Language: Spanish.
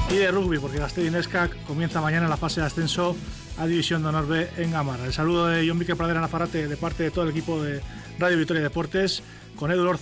y de rugby, porque Gasteiz Neskak comienza mañana la fase de ascenso a División de Honor B en Gamarra. El saludo de Jon Miquel Pradera Nafarrate de parte de todo el equipo de Radio Vitoria Deportes, con Edu Lorza